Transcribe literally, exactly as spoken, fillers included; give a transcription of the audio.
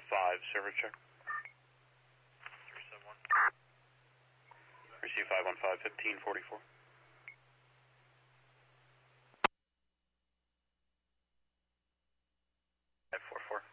five, server check. three seven one. Receive five one five, fifteen forty-four. five four four.